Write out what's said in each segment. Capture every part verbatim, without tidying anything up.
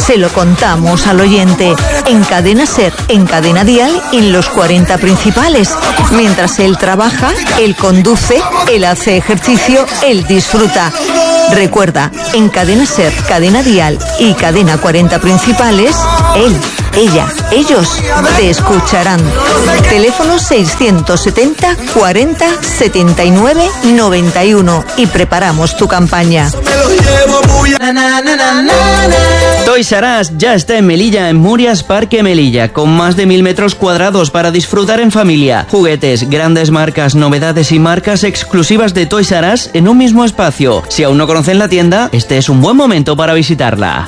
se lo contamos al oyente. En Cadena SER, en Cadena Dial, en los cuarenta principales. Mientras él trabaja, él conduce, él hace ejercicio, él disfruta. Recuerda, en Cadena SER, Cadena Dial y Cadena cuarenta principales, él, ella, ellos te escucharán. Teléfono seiscientos setenta cuarenta setenta y nueve noventa y uno y preparamos tu campaña. Toys R Us ya está en Melilla, en Murias Parque Melilla, con más de mil metros cuadrados para disfrutar en familia. Juguetes, grandes marcas, novedades y marcas exclusivas de Toys R Us en un mismo espacio. Si aún no conocen la tienda, este es un buen momento para visitarla.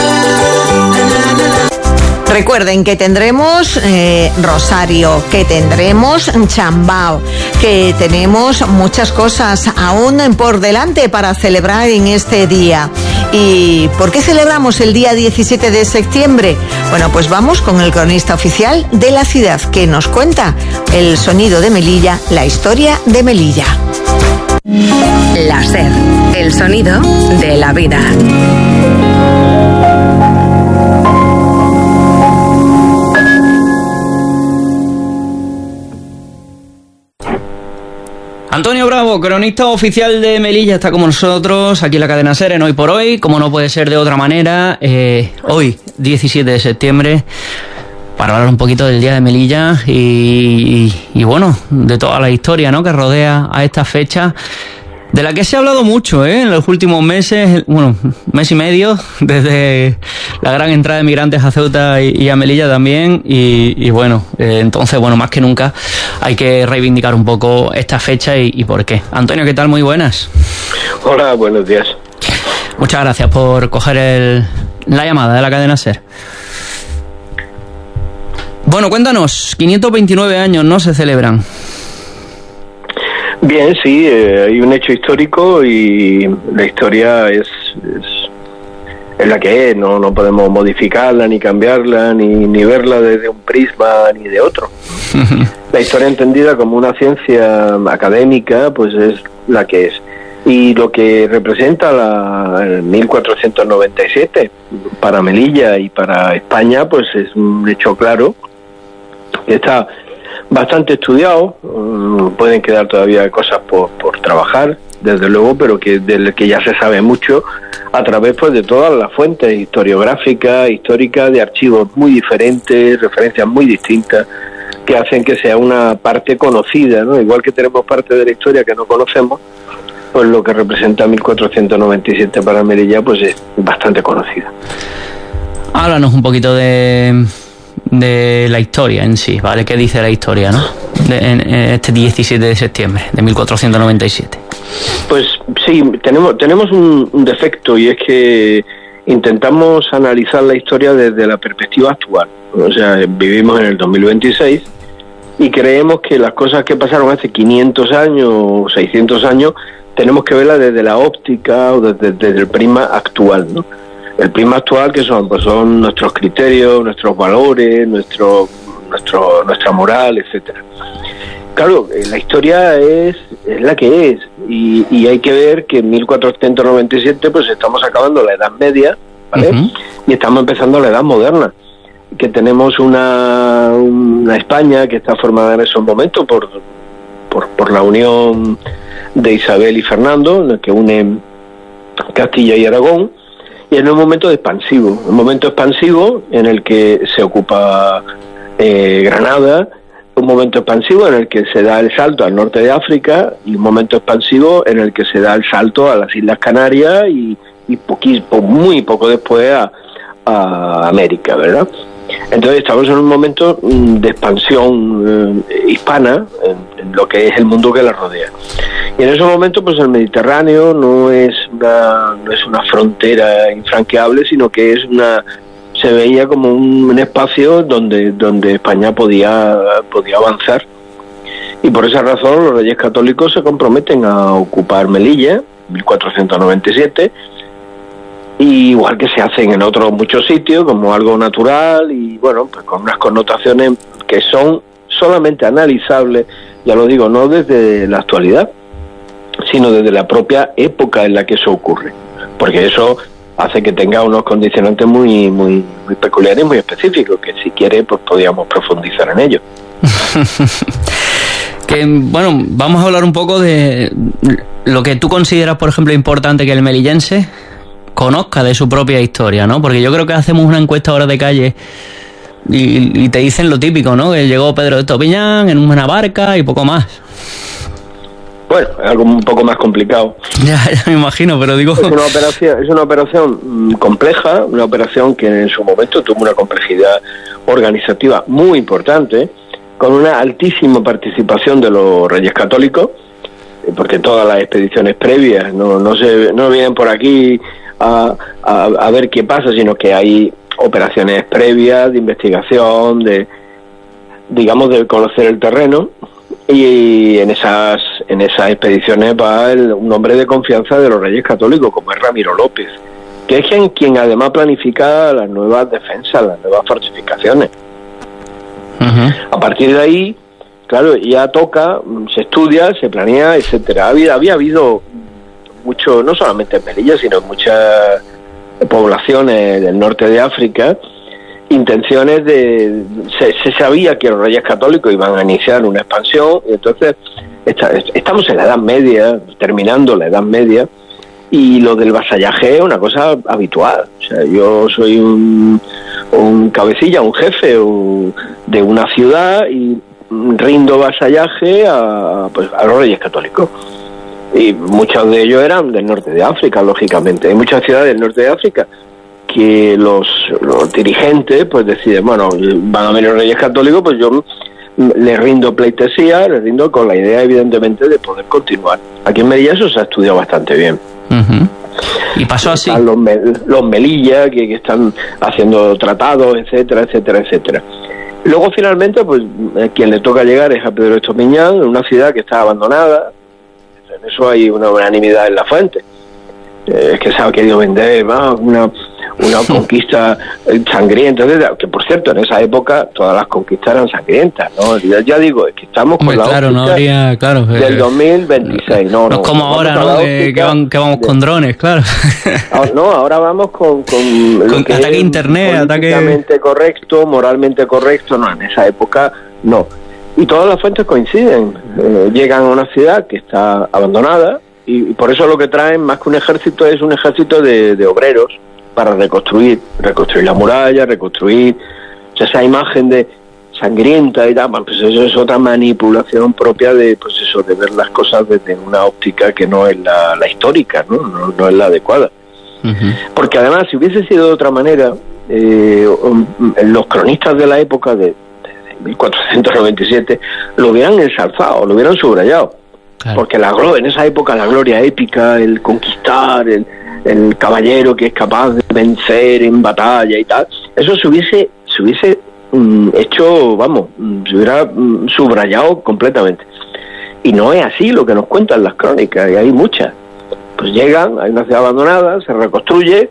Recuerden que tendremos eh, Rosario, que tendremos Chambao, que tenemos muchas cosas aún por delante para celebrar en este día. ¿Y por qué celebramos el día diecisiete de septiembre? Bueno, pues vamos con el cronista oficial de la ciudad, que nos cuenta el sonido de Melilla, la historia de Melilla. La SER, el sonido de la vida. Antonio Bravo, cronista oficial de Melilla, está con nosotros aquí en la cadena SER en Hoy por Hoy, como no puede ser de otra manera, eh, hoy, diecisiete de septiembre, para hablar un poquito del Día de Melilla y, y, y bueno, de toda la historia, ¿no?, que rodea a esta fecha, de la que se ha hablado mucho, ¿eh?, en los últimos meses, bueno, mes y medio, desde la gran entrada de migrantes a Ceuta y, y a Melilla también, y, y bueno, eh, entonces, bueno, más que nunca hay que reivindicar un poco esta fecha y, y por qué. Antonio, ¿qué tal? Muy buenas. Hola, buenos días. Muchas gracias por coger el, la llamada de la cadena SER. Bueno, cuéntanos, quinientos veintinueve años, ¿no?, se celebran. Bien, sí, eh, hay un hecho histórico y la historia es, es, es la que es, no, no podemos modificarla, ni cambiarla, ni, ni verla desde un prisma ni de otro. La historia entendida como una ciencia académica, pues es la que es. Y lo que representa la, el mil cuatrocientos noventa y siete para Melilla y para España, pues es un hecho claro, que está bastante estudiado, um, pueden quedar todavía cosas por, por trabajar, desde luego, pero que del que ya se sabe mucho a través, pues, de todas las fuentes historiográficas, históricas, de archivos muy diferentes, referencias muy distintas, que hacen que sea una parte conocida, ¿no? Igual que tenemos parte de la historia que no conocemos, pues lo que representa mil cuatrocientos noventa y siete para Melilla, pues es bastante conocida. Háblanos un poquito de... de la historia en sí, ¿vale? ¿Qué dice la historia, no?, de, en, en este diecisiete de septiembre de mil cuatrocientos noventa y siete. Pues sí, tenemos tenemos un, un defecto, y es que intentamos analizar la historia desde la perspectiva actual. O sea, vivimos en el dos mil veintiséis y creemos que las cosas que pasaron hace quinientos años o seiscientos años tenemos que verlas desde la óptica o desde, desde el prisma actual, ¿no? El prisma actual, que son, pues son nuestros criterios, nuestros valores, nuestro, nuestro, nuestra moral, etcétera. Claro, la historia es, es la que es, y, y hay que ver que en mil cuatrocientos noventa y siete pues estamos acabando la Edad Media, ¿vale? Uh-huh. Y estamos empezando la Edad Moderna, que tenemos una, una España que está formada en esos momentos por, por, por la unión de Isabel y Fernando, que une Castilla y Aragón, y en un momento expansivo, un momento expansivo en el que se ocupa eh, Granada, un momento expansivo en el que se da el salto al norte de África, y un momento expansivo en el que se da el salto a las Islas Canarias y, y poquito, muy poco después a, a América, ¿verdad? Entonces estamos en un momento de expansión eh, hispana en, en lo que es el mundo que la rodea. Y en ese momento, pues el Mediterráneo no es una no es una frontera infranqueable, sino que es una se veía como un, un espacio donde donde España podía podía avanzar. Y por esa razón los Reyes Católicos se comprometen a ocupar Melilla, mil cuatrocientos noventa y siete. Y igual que se hacen en otros muchos sitios, como algo natural y, bueno, pues con unas connotaciones que son solamente analizables, ya lo digo, no desde la actualidad, sino desde la propia época en la que eso ocurre. Porque eso hace que tenga unos condicionantes muy muy muy peculiares, muy específicos, que si quiere pues podríamos profundizar en ello. Que bueno, vamos a hablar un poco de lo que tú consideras, por ejemplo, importante que el melillense conozca de su propia historia, ¿no? Porque yo creo que hacemos una encuesta ahora de calle y, y te dicen lo típico, ¿no? Que llegó Pedro de Estopiñán en una barca y poco más. Bueno, es algo un poco más complicado. Ya, ya me imagino, pero digo... Es una operación, es una operación compleja, una operación que en su momento tuvo una complejidad organizativa muy importante, con una altísima participación de los Reyes Católicos, porque todas las expediciones previas no no se no vienen por aquí a, a, a ver qué pasa, sino que hay operaciones previas de investigación, de digamos de conocer el terreno, y en esas en esas expediciones va el, un hombre de confianza de los Reyes Católicos, como es Ramiro López, que es quien, quien además planifica las nuevas defensas, las nuevas fortificaciones. Uh-huh. A partir de ahí, claro, ya toca, se estudia, se planea, etcétera. Había, había habido mucho, no solamente en Melilla, sino en muchas poblaciones del norte de África, intenciones de... Se, se sabía que los Reyes Católicos iban a iniciar una expansión, y entonces está, estamos en la Edad Media, terminando la Edad Media, y lo del vasallaje es una cosa habitual. O sea, yo soy un, un cabecilla, un jefe un, de una ciudad y rindo vasallaje a, pues, a los Reyes Católicos. Y muchos de ellos eran del norte de África, lógicamente. Hay muchas ciudades del norte de África que los, los dirigentes pues deciden, bueno, van a venir los Reyes Católicos, pues yo les rindo pleitesía, les rindo con la idea, evidentemente, de poder continuar. Aquí en Melilla eso se ha estudiado bastante bien. Uh-huh. Y pasó así. Están los, los Melilla que, que están haciendo tratados, etcétera, etcétera, etcétera. Luego finalmente, pues a quien le toca llegar es a Pedro de Estopiñán, una ciudad que está abandonada. En eso hay una unanimidad en la fuente. Eh, es que se ha querido vender ¿no? una una conquista sangrienta, que por cierto en esa época todas las conquistas eran sangrientas, ¿no? Ya, ya digo, es que estamos con Hombre, la claro, no habría, claro, del eh, dos mil veintiséis, no, no, no es como ahora, ¿no? Que, que, van, que vamos de, con drones, claro. No, ahora vamos con, con, con que ataque es internet, políticamente ataque correcto, moralmente correcto, no, en esa época no. Y todas las fuentes coinciden, eh, llegan a una ciudad que está abandonada y, y por eso lo que traen más que un ejército es un ejército de, de obreros para reconstruir, reconstruir la muralla, reconstruir, o sea, esa imagen de sangrienta y tal, pues eso es otra manipulación propia de, pues eso, de ver las cosas desde una óptica que no es la, la histórica, ¿no? No, no es la adecuada. Uh-huh. Porque además, si hubiese sido de otra manera, eh, los cronistas de la época de, de mil cuatrocientos noventa y siete lo hubieran ensalzado, lo hubieran subrayado. Claro. Porque la en esa época la gloria épica, el conquistar, el el caballero que es capaz de vencer en batalla y tal, eso se hubiese se hubiese mm, hecho, vamos, se hubiera mm, subrayado completamente. Y no es así lo que nos cuentan las crónicas, y hay muchas. Pues llegan, hay una ciudad abandonada, se reconstruye,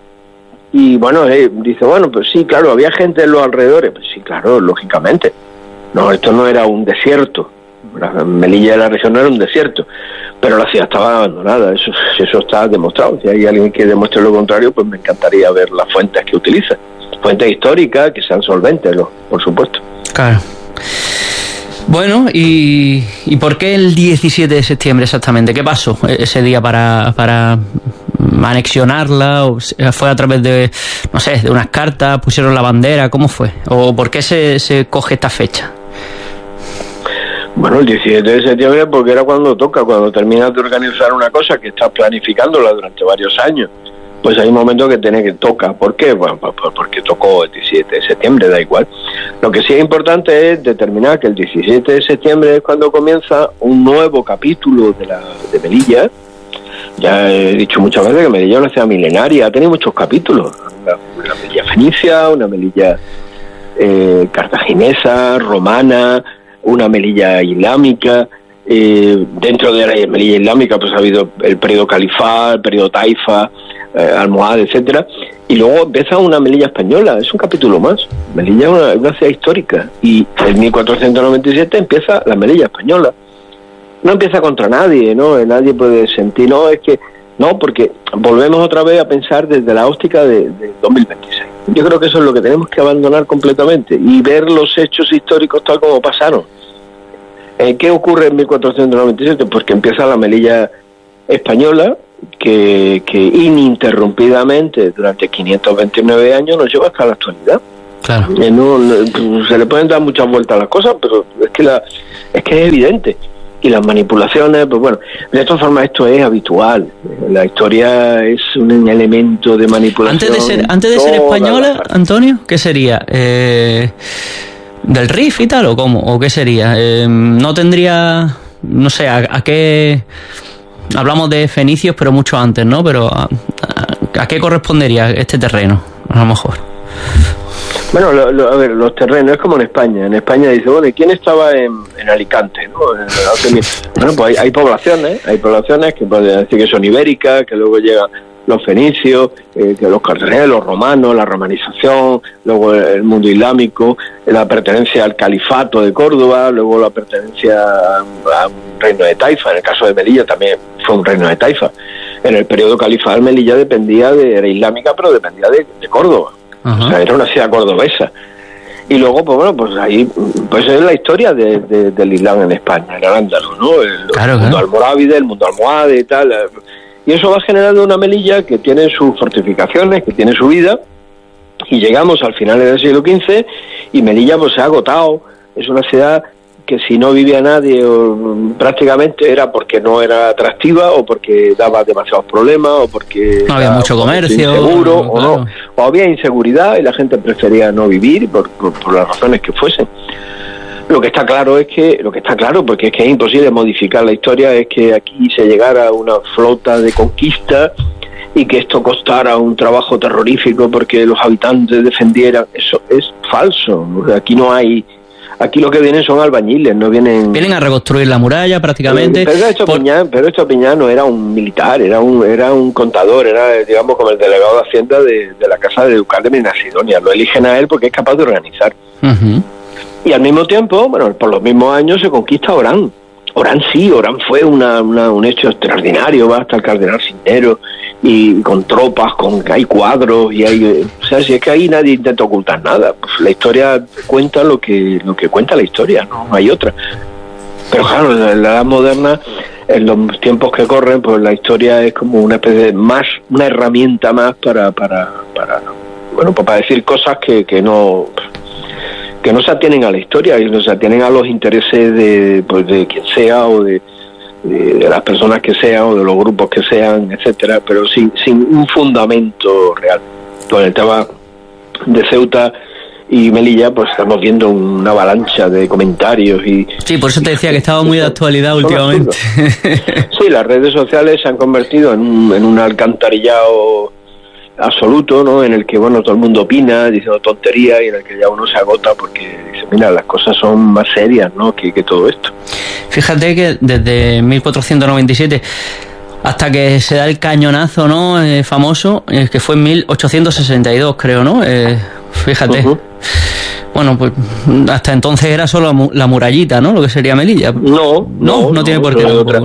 y bueno, eh, dice, bueno, pues sí, claro, había gente en los alrededores, pues sí, claro, lógicamente. No, esto no era un desierto. La Melilla de la región no era un desierto, pero la ciudad estaba abandonada, eso eso está demostrado. Si hay alguien que demuestre lo contrario, pues me encantaría ver las fuentes que utiliza, fuentes históricas que sean solventes, ¿no? Por supuesto. Claro. Bueno, ¿y, ¿y por qué el diecisiete de septiembre exactamente? ¿Qué pasó ese día para, para anexionarla? ¿O fue a través de, no sé, de unas cartas, pusieron la bandera? ¿Cómo fue? ¿O por qué se, se coge esta fecha? Bueno, el diecisiete de septiembre porque era cuando toca, cuando terminas de organizar una cosa que estás planificándola durante varios años. Pues hay un momento que tiene que toca. ¿Por qué? Bueno, porque tocó el diecisiete de septiembre, da igual. Lo que sí es importante es determinar que el diecisiete de septiembre es cuando comienza un nuevo capítulo de la de Melilla. Ya he dicho muchas veces que Melilla es una ciudad milenaria, ha tenido muchos capítulos. Una, una Melilla fenicia, una Melilla eh, cartaginesa, romana, una Melilla islámica. Eh, dentro de la Melilla islámica pues ha habido el periodo califá, el periodo taifa, eh, almohade, etcétera, y luego empieza una Melilla española, es un capítulo más. Melilla es una, una ciudad histórica, y en mil cuatrocientos noventa y siete empieza la Melilla española. No empieza contra nadie, ¿no? Nadie puede sentir, no, es que No, porque volvemos otra vez a pensar desde la óptica de, de dos mil veintiséis. Yo creo que eso es lo que tenemos que abandonar completamente y ver los hechos históricos tal como pasaron. Eh, ¿Qué ocurre en mil cuatrocientos noventa y siete? Pues que empieza la Melilla española, que, que ininterrumpidamente durante quinientos veintinueve años nos lleva hasta la actualidad. Claro. Eh, no, no, se le pueden dar muchas vueltas a las cosas, pero es que la, es que es evidente. Y las manipulaciones, pues bueno, de todas formas esto es habitual. La historia es un elemento de manipulación. Antes de ser, antes de ser española, la... Antonio, ¿qué sería? Eh, ¿Del R I F y tal o cómo? ¿O qué sería? Eh, no tendría, no sé, a, a qué... Hablamos de fenicios, pero mucho antes, ¿no? Pero a, a, ¿a qué correspondería este terreno? A lo mejor. Bueno, lo, lo, a ver, los terrenos es como en España. En España dice, bueno, ¿y quién estaba en, en Alicante? ¿No? Bueno, pues hay, hay poblaciones, hay poblaciones que pueden decir que son ibéricas, que luego llegan los fenicios, eh, que los cartagineses, los romanos, la romanización, luego el mundo islámico, la pertenencia al califato de Córdoba, luego la pertenencia a, a un reino de Taifa. En el caso de Melilla también fue un reino de Taifa. En el periodo califal Melilla dependía de, era islámica, pero dependía de, de Córdoba. Uh-huh. O sea, era una ciudad cordobesa. Y luego, pues bueno, pues ahí pues es la historia de, de, del Islam en España, el Al-Ándalus, ¿no? El, claro, el mundo claro. almorávide, el mundo almohade y tal. Y eso va generando una Melilla que tiene sus fortificaciones, que tiene su vida. Y llegamos al final del siglo quince y Melilla pues se ha agotado. Es una ciudad que si no vivía nadie o, prácticamente era porque no era atractiva o porque daba demasiados problemas o porque no había mucho comercio, inseguro, no, o claro. no, o había inseguridad y la gente prefería no vivir por, por, por las razones que fuesen. Lo que está claro es que, lo que está claro, porque es que es imposible modificar la historia, es que aquí se llegara a una flota de conquista y que esto costara un trabajo terrorífico porque los habitantes defendieran. Eso es falso. Aquí no hay... Aquí lo que vienen son albañiles, no vienen... Vienen a reconstruir la muralla prácticamente. Pedro Estopiñán, por... Pedro Estopiñán no era un militar, era un era un contador, era, digamos, como el delegado de Hacienda de, de la Casa de Ducal de Medina Sidonia. Lo eligen a él porque es capaz de organizar. Uh-huh. Y al mismo tiempo, bueno, por los mismos años se conquista Orán. Orán sí, Orán fue una, una, un hecho extraordinario, va hasta el cardenal Cisneros, y con tropas, con hay cuadros, y hay, o sea, si es que ahí nadie intenta ocultar nada, pues la historia cuenta lo que lo que cuenta la historia, no, no hay otra. Pero claro, en la edad moderna, en los tiempos que corren, pues la historia es como una especie de más, una herramienta más para, para, para bueno, pues para decir cosas que, que no... que no se atienen a la historia y no se atienen a los intereses de, pues, de quien sea o de, de, de las personas que sean o de los grupos que sean, etcétera, pero sin, sin un fundamento real. Con el tema de Ceuta y Melilla, pues estamos viendo una avalancha de comentarios y... Sí, por eso te decía que estaba muy de actualidad últimamente. Sí, las redes sociales se han convertido en un, en un alcantarillado absoluto, ¿no? En el que, bueno, todo el mundo opina diciendo tonterías y en el que ya uno se agota porque dice, mira, las cosas son más serias, ¿no? que, que todo esto. Fíjate que desde mil cuatrocientos noventa y siete hasta que se da el cañonazo, ¿no? Eh, famoso, eh, que fue en mil ochocientos sesenta y dos, creo, ¿no? Eh, fíjate. Uh-huh. Bueno, pues hasta entonces era solo la murallita, ¿no? Lo que sería Melilla. No, no, no, no, no tiene por qué. No, otra.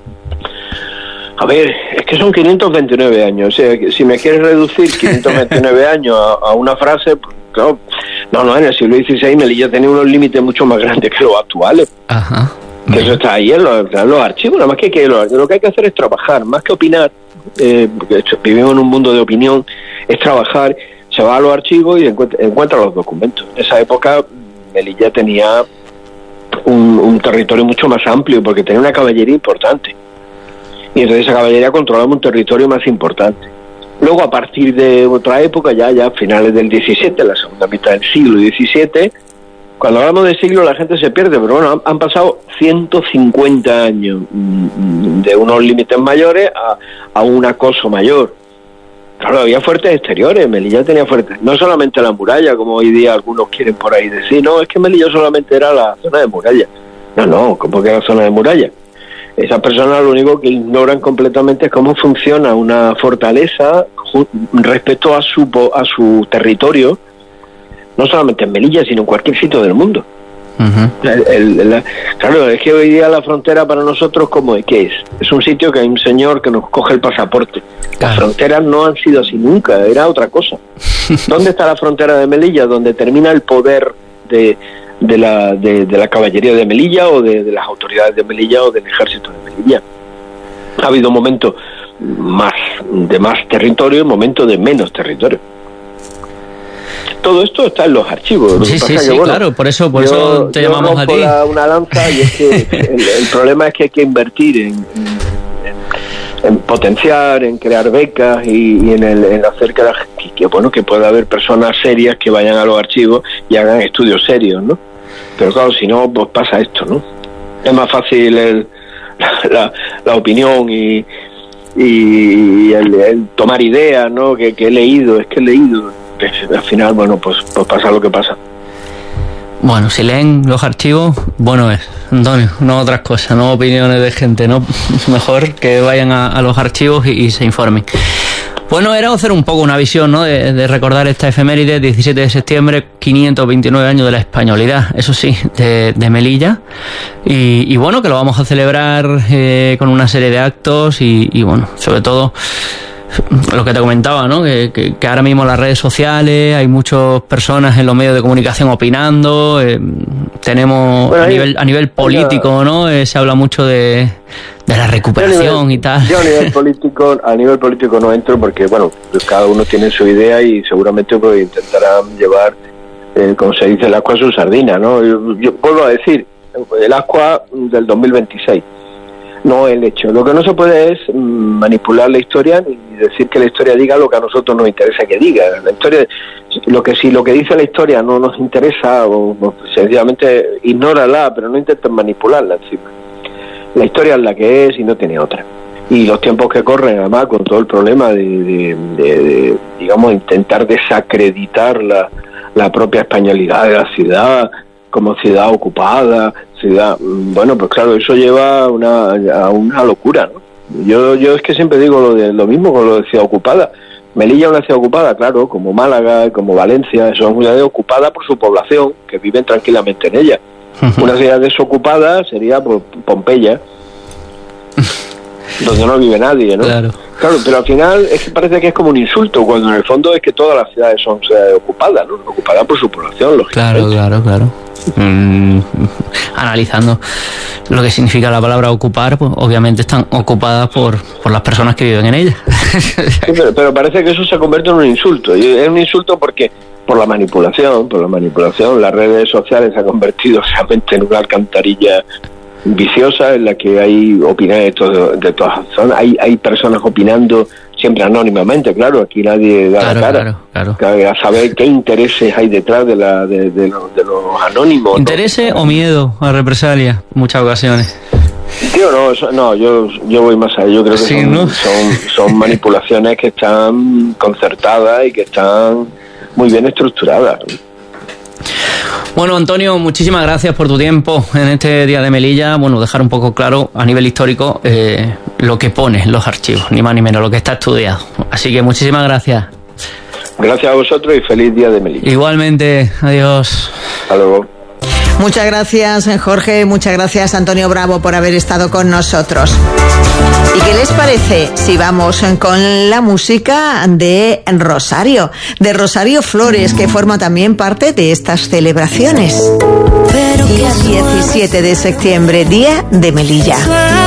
A ver, es que son quinientos veintinueve años. O sea, si me quieres reducir quinientos veintinueve años a, a una frase, pues, claro, no, no, en el siglo dieciséis Melilla tenía unos límites mucho más grandes que los actuales. Ajá. Que eso está ahí en los, en los archivos. Nada más que, que lo, lo que hay que hacer es trabajar, más que opinar, eh, porque de hecho, vivimos en un mundo de opinión, es trabajar. Se va a los archivos y encuentra, encuentra los documentos. En esa época Melilla tenía un, un territorio mucho más amplio porque tenía una caballería importante. Y entonces esa caballería controlaba un territorio más importante. Luego, a partir de otra época, ya ya finales del diecisiete, la segunda mitad del siglo diecisiete, cuando hablamos de siglo la gente se pierde, pero bueno, han, han pasado ciento cincuenta años de unos límites mayores a, a un acoso mayor. Claro, había fuertes exteriores, Melilla tenía fuertes, no solamente la muralla, como hoy día algunos quieren por ahí decir, no, es que Melilla solamente era la zona de muralla. No, no, ¿cómo que era la zona de muralla? Esas personas lo único que ignoran completamente es cómo funciona una fortaleza respecto a su a su territorio, no solamente en Melilla, sino en cualquier sitio del mundo. Uh-huh. El, el, la, claro, es que hoy día la frontera para nosotros, ¿cómo es? ¿Qué es? Es un sitio que hay un señor que nos coge el pasaporte. Las claro. fronteras no han sido así nunca, era otra cosa. ¿Dónde está la frontera de Melilla? Donde termina el poder de, de, la, de, de la caballería de Melilla o de, de las autoridades de Melilla o del ejército de Melilla. Ha habido momentos más de más territorio y momentos de menos territorio. Todo esto está en los archivos. Lo sí, que pasa sí, que, sí, bueno, claro, por eso, por yo, eso te yo llamamos a ti. La, una lanza y es que el, el problema es que hay que invertir en, en, en potenciar, en crear becas y, y en, el, en hacer que, la, que, que, bueno, que pueda haber personas serias que vayan a los archivos y hagan estudios serios, ¿no? Pero claro, si no, pues pasa esto, ¿no? Es más fácil el, la, la opinión y, y el, el tomar ideas, ¿no? Que, que he leído, es que he leído. Al final, bueno, pues, pues pasa lo que pasa. Bueno, si leen los archivos, bueno es, Antonio, no otras cosas, no opiniones de gente, no mejor que vayan a, a los archivos y, y se informen. Bueno, era hacer un poco una visión, ¿no? De, de recordar esta efeméride, diecisiete de septiembre, quinientos veintinueve años de la españolidad, eso sí, de, de Melilla. Y, y bueno, que lo vamos a celebrar eh, con una serie de actos y, y bueno, sobre todo lo que te comentaba, ¿no? Que, que, que ahora mismo en las redes sociales hay muchas personas en los medios de comunicación opinando. Eh, tenemos bueno, a nivel a nivel político, ¿no? Eh, se habla mucho de, de la recuperación nivel, y tal. Yo a nivel político a nivel político no entro porque bueno, pues cada uno tiene su idea y seguramente pues intentarán llevar, eh, como se dice, el ascua a su sardina, ¿no? Yo, yo vuelvo a decir, el ascua del dos mil veintiséis. No el hecho. Lo que no se puede es mm, manipular la historia ni decir que la historia diga lo que a nosotros nos interesa que diga. La historia, lo que si lo que dice la historia no nos interesa o, o sencillamente ignórala, pero no intenten manipularla encima. La historia es la que es y no tiene otra. Y los tiempos que corren, además, con todo el problema de, de, de, de digamos, intentar desacreditar la, la propia españolidad de la ciudad como ciudad ocupada, ciudad, bueno, pues claro, eso lleva a una, a una locura, ¿no? Yo, yo es que siempre digo lo de lo mismo con lo de ciudad ocupada. Melilla es una ciudad ocupada, claro, como Málaga, como Valencia, son ciudades ocupadas por su población, que viven tranquilamente en ella. Uh-huh. Una ciudad desocupada sería pues, Pompeya, donde no vive nadie, ¿no? Claro. Claro, pero al final es que parece que es como un insulto, cuando en el fondo es que todas las ciudades son ciudades ocupadas, ¿no? Ocupadas por su población, lógicamente. Claro, claro, claro. Mm, analizando lo que significa la palabra ocupar, pues obviamente están ocupadas por, por las personas que viven en ellas. Sí, pero, pero parece que eso se convierte en un insulto, y es un insulto porque por la manipulación, por la manipulación, las redes sociales se han convertido realmente en una alcantarilla viciosa en la que hay opiniones de, todo, de todas las zonas, hay, hay personas opinando siempre anónimamente, claro, aquí nadie da claro, la cara, claro, claro. A saber qué intereses hay detrás de, la, de, de, los, de los anónimos. ¿Intereses ¿no? o miedo a represalia en muchas ocasiones? Tío, no, eso, no yo, yo voy más allá, yo creo que sí, son, ¿no? son, son manipulaciones que están concertadas y que están muy bien estructuradas. Bueno, Antonio, muchísimas gracias por tu tiempo en este Día de Melilla. Bueno, dejar un poco claro a nivel histórico eh, lo que pone en los archivos, ni más ni menos, lo que está estudiado. Así que muchísimas gracias. Gracias a vosotros y feliz Día de Melilla. Igualmente, adiós. Hasta luego. Muchas gracias, Jorge, muchas gracias, Antonio Bravo, por haber estado con nosotros. ¿Y qué les parece si vamos con la música de Rosario, de Rosario Flores, que forma también parte de estas celebraciones? Día diecisiete de septiembre, Día de Melilla.